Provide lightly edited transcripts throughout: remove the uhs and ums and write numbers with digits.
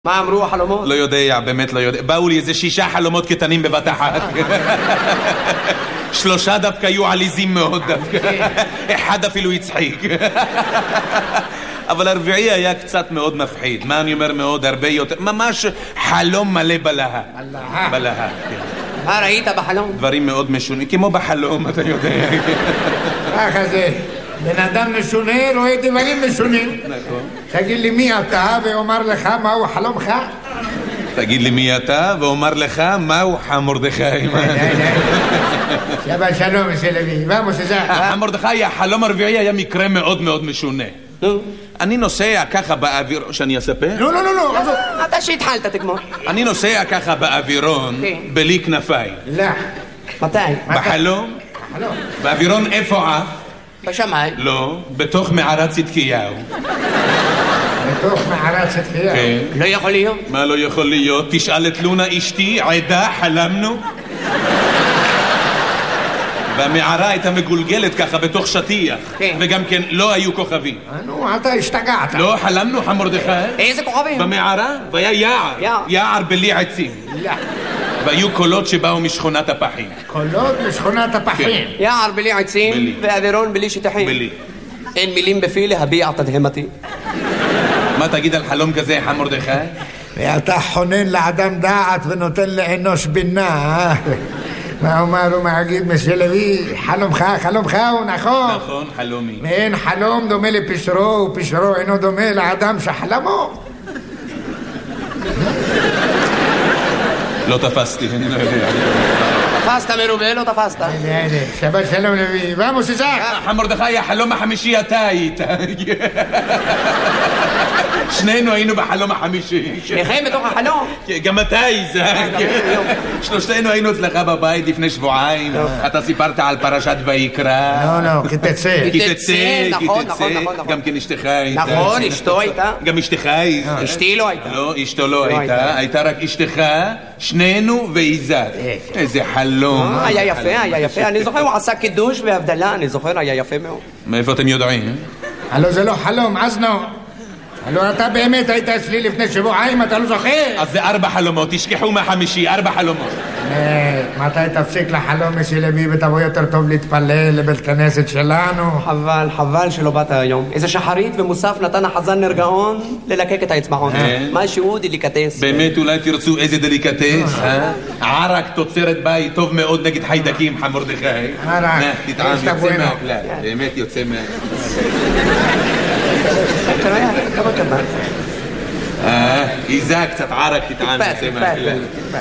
מה אמרו החלומות? לא יודע, באמת לא יודע. באו לי איזה 6 חלומות קטנים בבת אחת. 3 דווקא היו עליזים מאוד דווקא. 1 אפילו הצחיק. אבל הרביעי היה קצת מאוד מפחיד. מה אני אומר מאוד? הרבה יותר. ממש חלום מלא בלהה. בלהה, כן. מה ראית בחלום? דברים מאוד משונים, כמו בחלום, אתה יודע. ככה זה. בן אדם משונה רואה דברים משונים. נכון. תגיד לי מי אתה ואומר לך מהו חלומך? תגיד לי מי אתה ואומר לך מהו חמורדכי. שבת שלום מסלבי. ואמוס איזה? חמורדכי, החלום הרביעי היה מקרה מאוד מאוד משונה. אני נוסע ככה באוויר... שאני אספר? לא, לא, לא, לא. אתה שהתחלת תגמור. אני נוסע ככה באווירון בלי כנפיים. לא. מתי? בחלום? באווירון איפה עף? בשמיים. לא, בתוך מערת צדקיהו. בתוך מערת צדקיהו? כן. לא יכול להיות. מה לא יכול להיות? תשאל את לונה אשתי, עדה, חלמנו. והמערה הייתה מגולגלת ככה בתוך שטיח. כן. וגם כן לא היו כוכבים. נו, אתה השתגעת. לא, חלמנו חמורדכי. איזה כוכבים? במערה, והיה יער. יער בלי עצים. לא. והיו קולות שבאו משכונת הפחים. קולות משכונת הפחים. יער בלי עצים בלי. ואווירון בלי שטחים. בלי. אין מילים בפי להביע תדהמתי. מה תגיד על חלום כזה, חמורדכי? ואתה חונן לאדם דעת ונותן לאנוש בינה. מה אומר ומגיד מסלבי? חלומך הוא נכון. נכון, חלומי. ואין חלום דומה לפשרו, ופשרו אינו דומה לאדם שחלמו. לא תפסתי, אני לא יודע. תפסת מרובה, לא תפסת. שבת שלום לוי. ואמוס איזק. חמורדכי, החלום החמישי אתה היית. שנינו היינו בחלום החמישי. שניכם בתוך החלום? גם אתה איזק. שלושתנו היינו אצלך בבית לפני שבועיים. אתה סיפרת על פרשת ויקרא. לא, לא, כי תצא. נכון. גם כן אשתך הייתה. נכון, אשתו הייתה. גם אשתך הייתה. אשתי לא הייתה. לא, אשתו לא הייתה. הייתה רק אשתך, שנינו ואיזק. איזה חלום. היה יפה. אני זוכר, הוא עשה קידוש והבדלה, אני זוכר, היה יפה מאוד. מאיפה אתם יודעים? הלו זה לא חלום, אזנו. הלו אתה באמת היית אצלי לפני שבועיים, אתה לא זוכר? אז זה 4 חלומות, תשכחו מהחמישי, 4 חלומות. מתי תפסיק לחלום מסלבי ותבוא יותר טוב להתפלל לבית כנסת שלנו? חבל שלא באת היום. איזה שחרית ומוסף נתן החזן נרגעון ללקק את האצבעון. משהו דליקטס. באמת אולי תרצו איזה דליקטס, ערק תוצרת בית טוב מאוד נגד חיידקים, חמורדכי. ערק, תטעם, יוצא מהכלל, באמת יוצא איזה קצת ערק תטעם, יוצא מהכלל.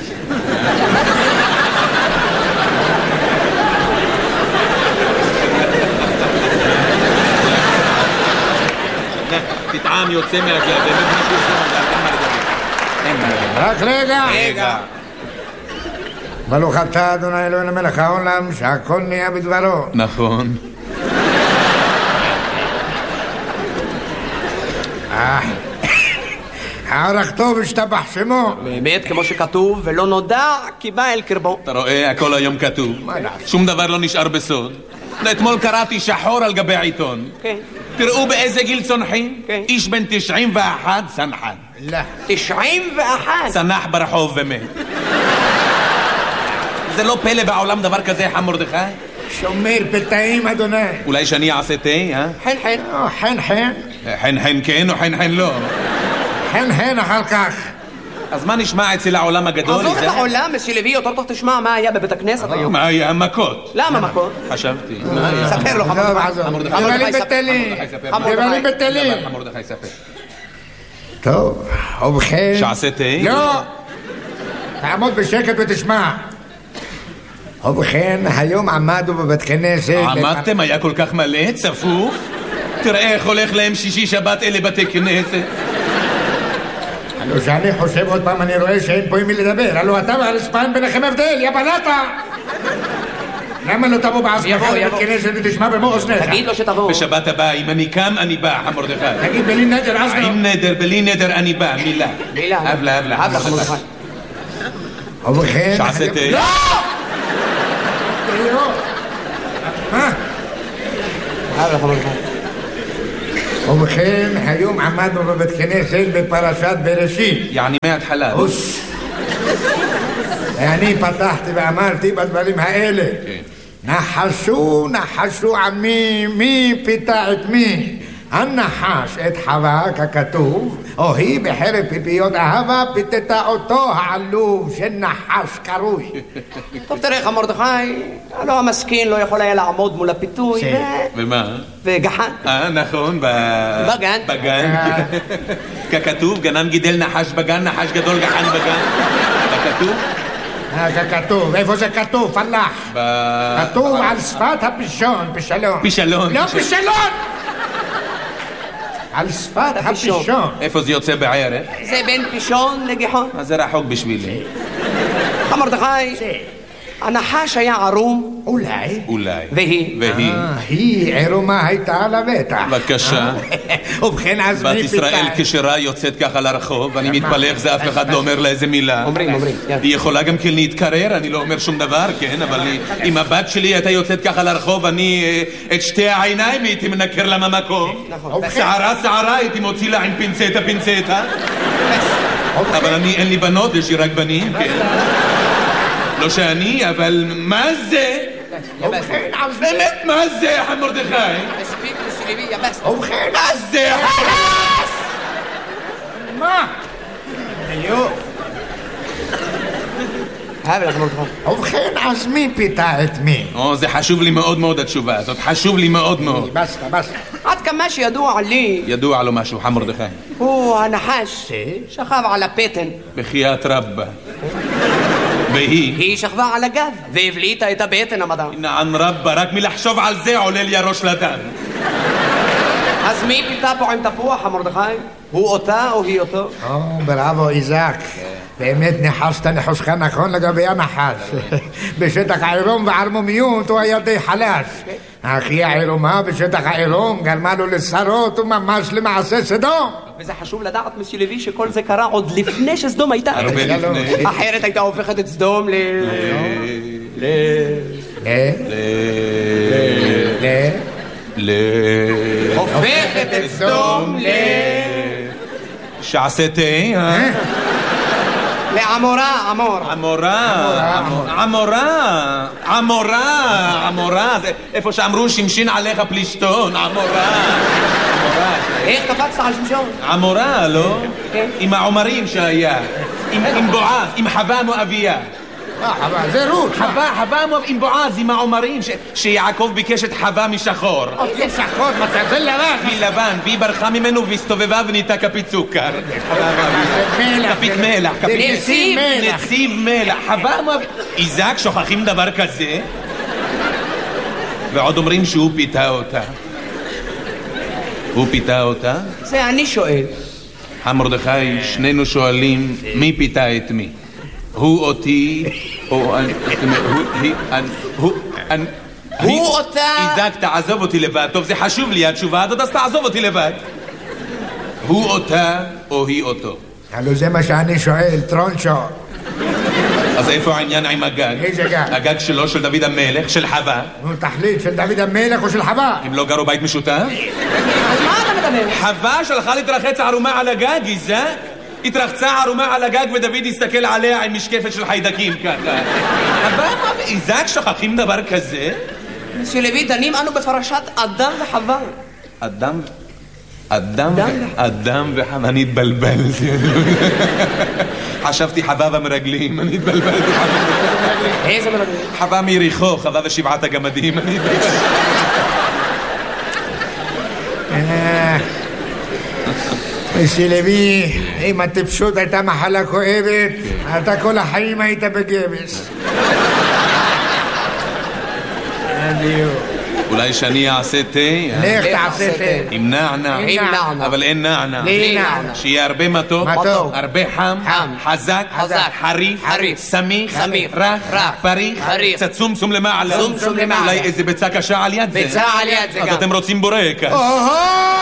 תטעם, יוצא מהכלל, באמת משהו יוצא מהכלל. רק רגע. ברוך אתה אדוני אלוהינו מלך העולם שהכל נהיה בדברו. נכון. ערך טוב השתבח שמו. באמת כמו שכתוב, ולא נודע כי בא אל קרבו. אתה רואה, הכל היום כתוב. שום דבר לא נשאר בסוד. אתמול קראתי שחור על גבי עיתון. תראו באיזה גיל צונחים. איש בן 91 צנחן. לא. 91? צנח ברחוב ומת. זה לא פלא בעולם דבר כזה, חמורדכי? שומר פתאים אדוני. אולי שאני אעשה תה, חן. חן כן או חן לא? חן אחר כך. אז מה נשמע אצל העולם הגדול? עזוב את העולם, מסלבי, יותר טוב תשמע מה היה בבית הכנסת היום. מה היה? מכות. למה מכות? חשבתי. ספר לו חמורדכי. דברים בטלים. חמורדכי ספר. טוב, ובכן. שעשה תה? לא. תעמוד בשקט ותשמע. ובכן, היום עמדו בבית כנסת. עמדתם? היה כל כך מלא? צפוף? תראה איך הולך להם שישי שבת אלה בתי כנסת. הלו שאני חושב עוד פעם אני רואה שאין פה עם מי לדבר. הלו אתה והרספן ביניכם הבדל, יא בלטה. למה לא תבוא בעצמך לבית כנסת ותשמע במו אוזניך? תגיד לו שתבוא. בשבת הבאה, אם אני קם אני בא, חמורדכי. תגיד בלי נדר אז לא. עם נדר, בלי נדר אני בא, מילה. הבלה. ובכן. שעשה תה? לא! מה? ובכן, היום עמדנו בבית כנסת בפרשת בראשית. يعني מההתחלה. אני פתחתי ואמרתי בדברים האלה. נחשו עמי, מי פיתה את מי? הנחש את חווה ככתוב, או היא בחרב פיפיות אהבה פיתתה אותו העלוב של נחש קרוי. טוב, תראה, מרדכי, הלא המסכין לא יכול היה לעמוד מול הפיתוי. ומה? וגחן. נכון, בגן. בגן. ככתוב, גנן גידל נחש בגן, נחש גדול גחן בגן. ככתוב? ככתוב, איפה זה כתוב? פלח. כתוב על שפת הפישון, פישלון. פישלון. לא פישלון! על שפת הפישון. איפה זה יוצא בערך? זה בין פישון לגיחון. אז זה רחוק בשבילי. מרדכי, הנחש היה ערום. אולי. והיא? היא עירומה הייתה על הבטח. בבקשה. ובכן, אז מי בת ישראל כשרה יוצאת ככה לרחוב, אני מתפלא איך זה אף אחד לא אומר לה איזה מילה. אומרים. היא יכולה גם כן להתקרר, אני לא אומר שום דבר, כן, אבל אם הבת שלי הייתה יוצאת ככה לרחוב, אני את שתי העיניים הייתי מנקר לה מהמקום. שערה הייתי מוציא לה עם פינצטה. אבל אין לי בנות, יש לי רק בנים, כן. לא שאני, אבל מה זה? באמת, מה זה, מרדכי? מספיק לסליבי, יבס. ובכן, מה זה? מה? ובכן, אז מי פיתה את מי? זה חשוב לי מאוד מאוד התשובה הזאת, חשוב לי מאוד מאוד. בסטה. עד כמה שידוע לי, ידוע לו משהו, מרדכי. הוא הנחש שכב על הפטן. בחייאת רבא. היא שכבה על הגב והבליטה את הבטן המדע. נען רבא, רק מלחשוב על זה עולה לי הראש לדם. אז מי פיתה פה עם תפוח, מרדכי? הוא אותה או היא אותו? בראבו איזק, באמת ניחשת ניחושך נכון לגבי הנחש. בשטח העירום וערמומיות הוא היה די חלש, אך היא העירומה בשטח העירום גרמה לו לשרות וממש למעשה סדום. וזה חשוב לדעת, מסי לוי, שכל זה קרה עוד לפני שסדום הייתה. הרבה לפני. אחרת הייתה הופכת את סדום הופכת את סדום שעשיתי, לעמורה. עמורה, זה איפה שאמרו שמשין עליך פלישתון, עמורה. איך קפצת על שמשון? עמורה, לא? עם העומרים שהיה, עם בועז, עם חווה מואביה. זה רות. חווה עם בועז, עם העומרים, שיעקב ביקש את חווה משחור. שחור, זה לבן. מלבן, והיא ברחה ממנו והסתובבה ונהייתה כפית סוכר. כפית מלח. נציב מלח. חווה מואביה. איזק, שוכחים דבר כזה? ועוד אומרים שהוא פיתה אותה. הוא פיתה אותה? זה אני שואל. מרדכי, שנינו שואלים מי פיתה את מי. הוא אותי, או הוא אותה. איזק, תעזוב אותי לבד. טוב, זה חשוב לי התשובה, אז תעזוב אותי לבד. הוא אותה או היא אותו? הלו זה מה שאני שואל, טרונצ'ו. אז איפה העניין עם הגג? איזה גג? הגג שלו, של דוד המלך, של חווה. נו, תחליט, של דוד המלך או של חווה? הם לא גרו בית משותף? אז מה אתה מדבר? חווה שלחה להתרחץ ערומה על הגג, איזק? התרחצה ערומה על הגג ודוד הסתכל עליה עם משקפת של חיידקים ככה. אבל איזק, שוכחים דבר כזה? מסי לוי, דנים אנו בפרשת אדם וחווה. אדם וחווה, אני התבלבלתי. חשבתי חווה ומרגלים, אני התבלבלתי. איזה מרגלים? חווה מיריחו, חווה ושבעת הגמדים. מסי לוי, אם הטיפשות הייתה מחלה כואבת, אתה כל החיים היית בגבס. אולי שאני אעשה תה? לך תעשה תה. עם נענע. אבל אין נענע. שיהיה הרבה מתוק, הרבה חם, חזק, חריף, סמיך, רך, פריך, קצת צום למעלה. אולי איזה ביצה קשה על יד זה. ביצה על יד זה גם. אז אתם רוצים בורקס.